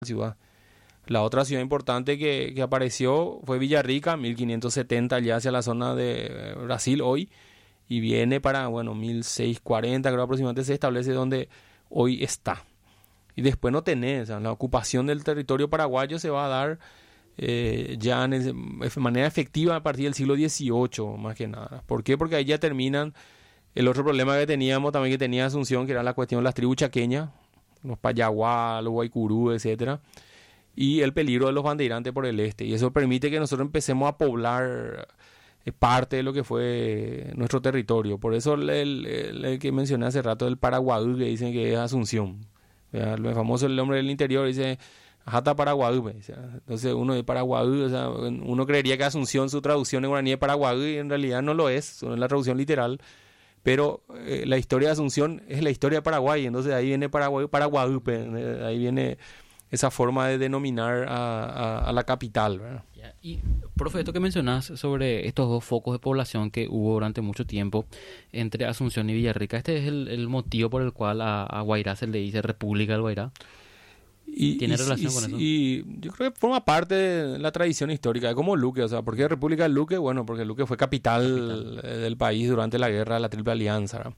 ciudad. La otra ciudad importante que apareció fue Villarrica, 1570 ya hacia la zona de Brasil hoy, y viene para, bueno, 1640 creo aproximadamente se establece donde hoy está. Y después no tenés, o sea, la ocupación del territorio paraguayo se va a dar ya de manera efectiva a partir del siglo XVIII, más que nada. ¿Por qué? Porque ahí ya terminan el otro problema que teníamos también que tenía Asunción, que era la cuestión de las tribus chaqueñas, los Payaguá, los Guaycurú, etcétera, y el peligro de los bandeirantes por el este. Y eso permite que nosotros empecemos a poblar parte de lo que fue nuestro territorio. Por eso el que mencioné hace rato, el Paraguaú, que dicen que es Asunción. El famoso el hombre del interior dice Jata Paraguaú. Entonces uno de Paraguaú, o sea, uno creería que Asunción, su traducción en guaraní es Paraguaú, y en realidad no lo es, es la traducción literal. Pero la historia de Asunción es la historia de Paraguay, entonces ahí viene Paraguay, Paraguadupe, ahí viene esa forma de denominar a la capital, ¿verdad? Y, profe, esto que mencionás sobre estos dos focos de población que hubo durante mucho tiempo entre Asunción y Villarrica, ¿este es el motivo por el cual a Guairá se le dice República del Guairá? ¿Tiene relación con eso? Y yo creo que forma parte de la tradición histórica, es como Luque, o sea, ¿por qué República del Luque? Bueno, porque Luque fue capital del país durante la guerra de la Triple Alianza,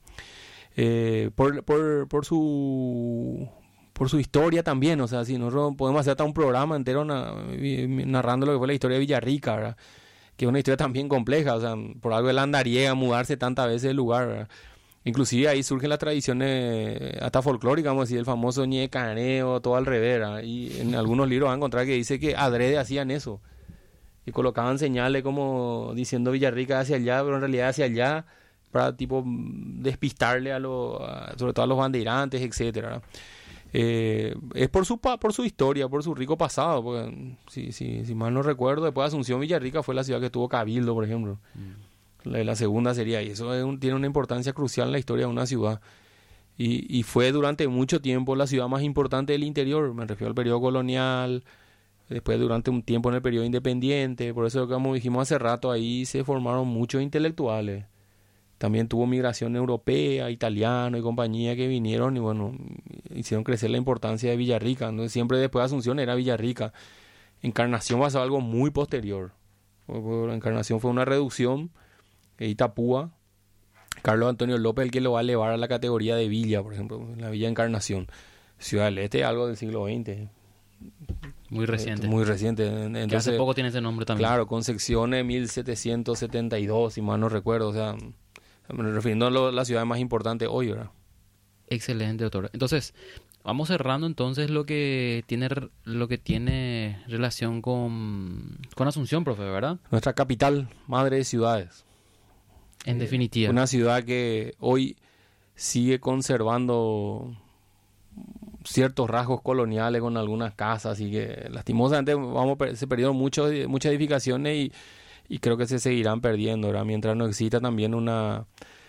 por su historia también, o sea, si nosotros podemos hacer hasta un programa entero narrando lo que fue la historia de Villarrica, ¿verdad? Que es una historia también compleja, o sea, por algo el andariega, mudarse tantas veces del lugar, ¿verdad? Inclusive ahí surgen las tradiciones hasta folclóricas, vamos a decir, el famoso ñe caneo, todo al revés, ¿verdad? Y en algunos libros van a encontrar que dice que adrede hacían eso, y colocaban señales como diciendo Villarrica hacia allá, pero en realidad hacia allá, para tipo despistarle sobre todo a los bandeirantes, etcétera, ¿verdad? Es por su historia, por su rico pasado, porque si mal no recuerdo, después de Asunción, Villarrica fue la ciudad que tuvo cabildo, por ejemplo. La segunda sería, y eso tiene una importancia crucial en la historia de una ciudad. Y fue durante mucho tiempo la ciudad más importante del interior, me refiero al periodo colonial, después durante un tiempo en el periodo independiente. Por eso, como dijimos hace rato, ahí se formaron muchos intelectuales. También tuvo migración europea, italiano y compañía que vinieron y bueno, hicieron crecer la importancia de Villarrica. Entonces siempre después de Asunción era Villarrica. Encarnación pasó algo muy posterior. Encarnación fue una reducción de Itapúa. Carlos Antonio López el que lo va a elevar a la categoría de villa, por ejemplo, la Villa Encarnación. Ciudad del Este, algo del siglo XX. Muy reciente. Muy reciente. Entonces, que hace poco tiene ese nombre también. Claro, Concepción en 1772, si mal no recuerdo, o sea, refiriendo a la ciudad más importante hoy, ¿verdad? Excelente, doctor. Entonces, vamos cerrando entonces lo que tiene relación con Asunción, profe, ¿verdad? Nuestra capital, madre de ciudades. En definitiva. Una ciudad que hoy sigue conservando ciertos rasgos coloniales con algunas casas y que lastimosamente se perdieron muchas edificaciones y creo que se seguirán perdiendo, ¿verdad? Mientras no exista también una,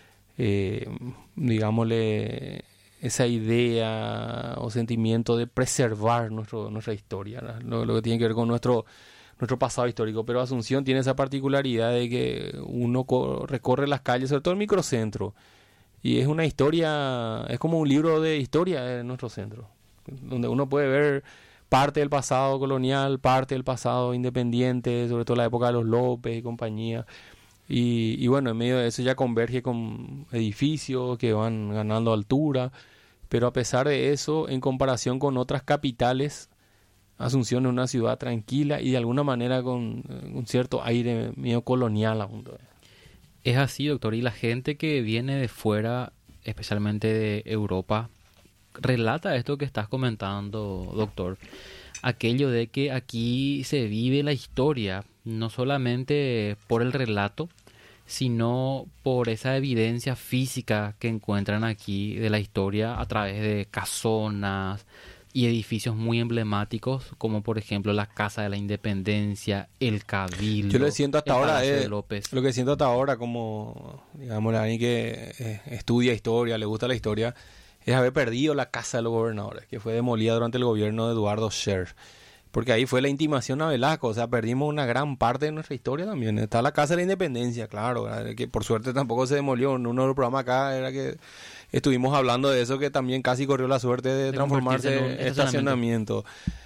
digámosle, esa idea o sentimiento de preservar nuestra historia, lo que tiene que ver con nuestro pasado histórico. Pero Asunción tiene esa particularidad de que uno recorre las calles, sobre todo el microcentro, y es una historia, es como un libro de historia de nuestro centro, donde uno puede ver parte del pasado colonial, parte del pasado independiente, sobre todo la época de los López y compañía. Y bueno, en medio de eso ya converge con edificios que van ganando altura, pero a pesar de eso, en comparación con otras capitales, Asunción es una ciudad tranquila y de alguna manera con un cierto aire medio colonial aún todavía. Es así, doctor, y la gente que viene de fuera, especialmente de Europa, relata esto que estás comentando, doctor. Aquello de que aquí se vive la historia, no solamente por el relato, sino por esa evidencia física que encuentran aquí de la historia a través de casonas y edificios muy emblemáticos, como por ejemplo la Casa de la Independencia, el Cabildo. Yo lo que siento hasta ahora López. Lo que siento hasta ahora, como digamos alguien que estudia historia, le gusta la historia, es haber perdido la Casa de los Gobernadores, que fue demolida durante el gobierno de Eduardo Scher. Porque ahí fue la intimación a Velasco, o sea, perdimos una gran parte de nuestra historia también. Está la Casa de la Independencia, claro, que por suerte tampoco se demolió. En uno de los programas acá era que estuvimos hablando de eso, que también casi corrió la suerte de transformarse en estacionamiento.